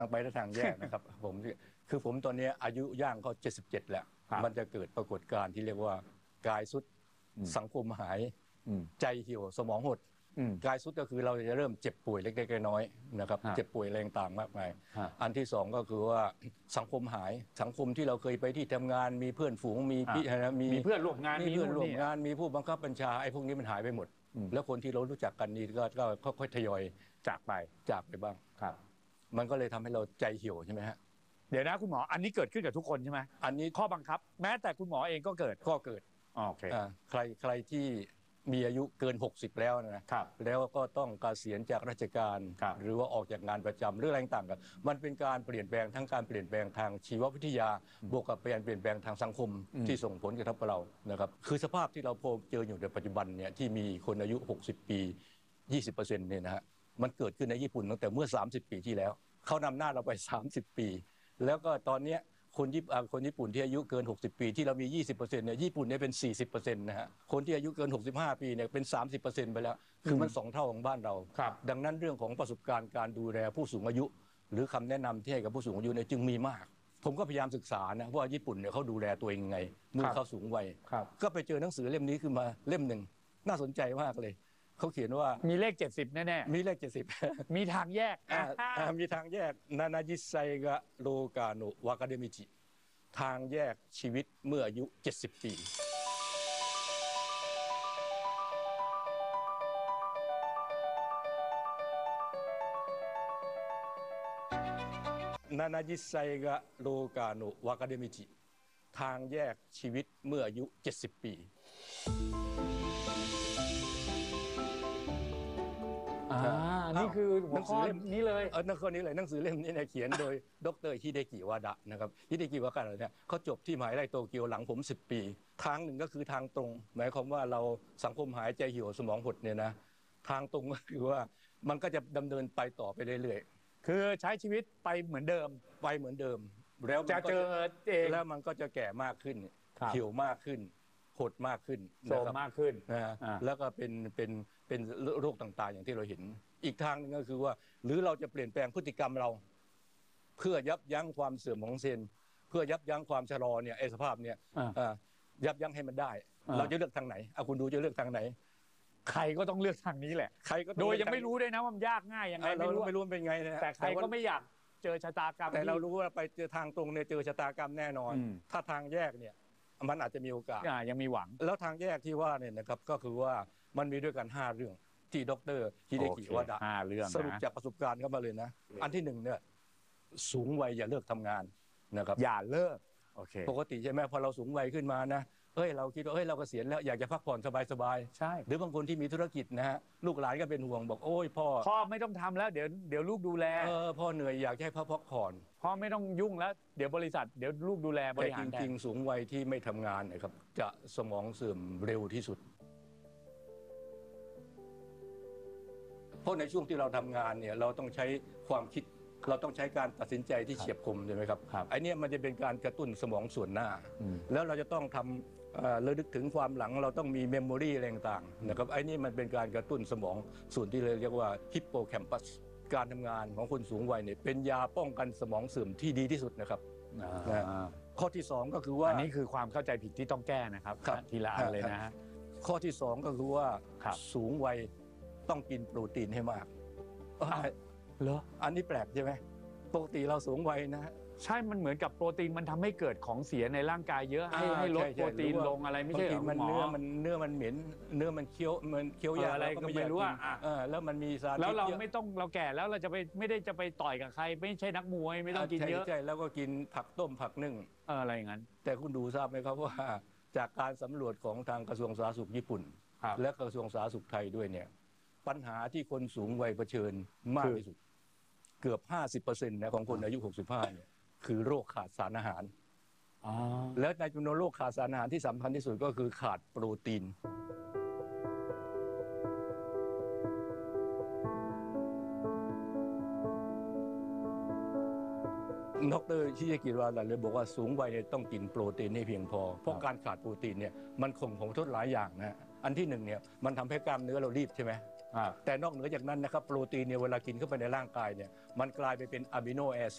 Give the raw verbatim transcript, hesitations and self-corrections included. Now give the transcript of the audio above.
ทางไปและทางแยกนะครับ ผมคือผมตอนนี้อายุย่างก็เจ็ดสิบเจ็ดแล้วมันจะเกิดปรากฏการณ์ที่เรียกว่ากายสุดสังคมหายใจเหี่ยวสมองหดกายสุดก็คือเราจะเริ่มเจ็บป่วยเล็กๆน้อยๆนะครับเจ็บป่วยแรงต่างมากมายอันที่สองก็คือว่าสังคมหายสังคมที่เราเคยไปที่ทำงานมีเพื่อนฝูงมีพี่มีเพื่อนร่วมงานมีเพื่อนร่วมงานมีผู้บังคับบัญชาไอ้พวกนี้มันหายไปหมดแล้วคนที่เรารู้จักกันนี่ก็ค่อยๆทยอยจากไปจากไปบ้างครับมันก็เลยทำให้เราใจเหี่ยวใช่ไหมฮะเดี๋ยวนะคุณหมออันนี้เกิดขึ้นกับทุกคนใช่ไหมอันนี้ข้อบังคับแม้แต่คุณหมอเองก็เกิดก็เกิดโอเคใครใครที่มีอายุเกินหกสิบแล้วนะครับแล้วก็ต้องเกษียณจากราชการหรือว่าออกจากงานประจำหรืออะไรต่างกันมันเป็นการเปลี่ยนแปลงทั้งการเปลี่ยนแปลงทางชีววิทยาบวกกับการเปลี่ยนแปลงทางสังคมที่ส่งผลกระทบกับเรานะครับคือสภาพที่เราพบเจออยู่ในปัจจุบันเนี่ยที่มีคนอายุหกสิบปี ยี่สิบเปอร์เซ็นต์ เนี่ยนะฮะมันเกิดขึ้นในญี่ปุ่นตั้งแต่เมื่อสามสิบปีที่แล้วเขานำหน้าเราไปสามสิบปีแล้วก็ตอนนี้คนญี่ปุ่นคนญี่ปุ่นที่อายุเกินหกสิบปีที่เรามี ยี่สิบเปอร์เซ็นต์ เนี่ยญี่ปุ่นเนี่ยเป็น สี่สิบเปอร์เซ็นต์ นะฮะคนที่อายุเกินหกสิบห้าปีเนี่ยเป็น สามสิบเปอร์เซ็นต์ ไปแล้วคือมันสองเท่าของบ้านเราดังนั้นเรื่องของประสบการณ์การดูแลผู้สูงอายุหรือคำแนะนำที่ให้กับผู้สูงอายุเนี่ยจึงมีมากผมก็พยายามศึกษานะว่าญี่ปุ่นเนี่ยเขาดูแลตัวเองยังไงเมื่อเขาสูงวัยก็ไปเจอหนังสือเล่มนี้ขึ้นมาเล่มหนึ่งน่าสนใจมากเลยเขาเขียนว่ามีเลขเจ็ดสิบแน่ๆมีเลขเจ็ดสิบมีทางแยกมีทางแยกนานาจิไซกะโลกาโนวากาเดมิจิทางแยกชีวิตเมื่ออายุเจ็ดสิบปีนานาจิไซกะโลกาโนวากาเดมิจิทางแยกชีวิตเมื่ออายุเจ็ดสิบปีอ่านี่คือหัวข้อนี้เลยเออหนังสือนี้เลยหนังสือเล่มนี้เนี่ยเขียนโดยดรฮิเดกิวาดะนะครับฮิเดกิวาดะเนี่ยเขาจบที่มหาวิทยาลัยโตเกียวหลังผมสิบปีทางหนึ่งก็คือทางตรงหมายความว่าเราสังคมหายใจเหี่ยวสมองหดเนี่ยนะทางตรงก็คือว่ามันก็จะดำเนินไปต่อไปเรื่อยๆคือใช้ชีวิตไปเหมือนเดิมไปเหมือนเดิมแล้วจะเจอเองแล้วมันก็จะแก่มากขึ้นเหี่ยวมากขึ้นหดมากขึ้นโทรมมากขึ้นนะแล้วก็เป็นเป็นเป็นโรคต่างๆอย่างที่เราเห็นอีกทางนึงก็คือว่าหรือเราจะเปลี่ยนแปลงพฤติกรรมเราเพื่อยับยั้งความเสื่อมของเซลล์เพื่อยับยั้งความชะลอเนี่ยไอ้สภาพเนี่ยยับยั้งให้มันได้เราจะเลือกทางไหนเอาคุณดูจะเลือกทางไหนใครก็ต้องเลือกทางนี้แหละใครก็โดยยังไม่รู้ด้วยนะว่ามันยากง่ายยังไงเราไม่รู้เป็นไงนะแต่ใครก็ไม่อยากเจอชะตากรรมแต่เรารู้ว่าไปเจอทางตรงเนี่ยเจอชะตากรรมแน่นอนถ้าทางแยกเนี่ยมันอาจจะมีโอกาสยังมีหวังแล้วทางแยกที่ว่าเนี่ยนะครับก็คือว่ามันมีด้วยกันห้าเรื่องที่ดรฮิเดกิวาดะสรุปจากประสบการณ์เข้ามาเลยนะอันที่หนึ่งเนี่ยสูงวัยอย่าเลิกทำงานนะครับอย่าเลิกโอเคปกติใช่ไหมพอเราสูงวัยขึ้นมานะเฮ้ยเราคิดว่าเฮ้ยเราเกษียณแล้วอยากจะพักผ่อนสบายๆใช่หรือบางคนที่มีธุรกิจนะฮะลูกหลานก็เป็นห่วงบอกโอ้ยพ่อพ่อไม่ต้องทำแล้วเดี๋ยวเดี๋ยวลูกดูแลเออพ่อเหนื่อยอยากให้พ่อพักผ่อนพ่อไม่ต้องยุ่งแล้วเดี๋ยวบริษัทเดี๋ยวลูกดูแลบริหารแต่จริงๆสูงวัยที่ไม่ทำงานนะครับจะสมองเสื่อมเร็วที่สุดเพราะในช่วงที่เราทำงานเนี่ยเราต้องใช้ความคิดเราต้องใช้การตัดสินใจที่เฉียบคมใช่ไหมครับไอ้นี่มันจะเป็นการกระตุ้นสมองส่วนหน้าแล้วเราจะต้องทำระลึกถึงความหลังเราต้องมีเมมโมรีอะไรต่างๆนะครับไอ้นี่มันเป็นการกระตุ้นสมองส่วนที่เรียกว่าฮิปโปแคมปัสการทำงานของคนสูงวัยเนี่ยเป็นยาป้องกันสมองเสื่อมที่ดีที่สุดนะครับข้อที่สองก็คือว่าอันนี้คือความเข้าใจผิดที่ต้องแก้นะครับทีละอันเลยนะข้อที่สองก็คือว่าสูงวัยต้องกินโปรตีนให้มากเหรออันนี้แปลกใช่ไหมปกติเราสูงวัยนะใช่มันเหมือนกับโปรตีนมันทำให้เกิดของเสียในร่างกายเยอะให้ให้ลดโปรตีนลงอะไรไม่ใช่หรอมันเนื้อมันเนื้อมันเหม็นเนื้อมันเคี้ยวมันเคี้ยวยากอะไรก็ไม่รู้ว่าแล้วมันมีสารแล้วเราไม่ต้องเราแก่แล้วเราจะไปไม่ได้จะไปต่อยกับใครไม่ใช่นักมวยไม่ต้องกินเยอะใช่แล้วก็กินผักต้มผักนึ่งอะไรอย่างนั้นแต่คุณดูทราบไหมครับว่าจากการสำรวจของทางกระทรวงสาธารณสุขญี่ปุ่นและกระทรวงสาธารณสุขไทยด้วยเนี่ยปัญหาที่คนสูงวัยเผชิญมากที่สุดเกือบ ห้าสิบเปอร์เซ็นต์ นะของคนอายุหกสิบห้าเนี่ยคือโรคขาดสารอาหารและในจำนวนโรคขาดสารอาหารที่สำคัญที่สุดก็คือขาดโปรตีนดรชิเยกิวาดะเลยบอกว่าสูงวัยเนี่ยต้องกินโปรตีนให้เพียงพอเพราะการขาดโปรตีนเนี่ยมันส่งผลกระทบหลายอย่างนะอันที่หนึ่งเนี่ยมันทำให้กล้ามเนื้อเรารีบใช่ไหมครับแต่นอกเหนือจากนั้นนะครับโปรตีนเนี่ยเวลากินเข้าไปในร่างกายเนี่ยมันกลายไปเป็นอะมิโนแอซิด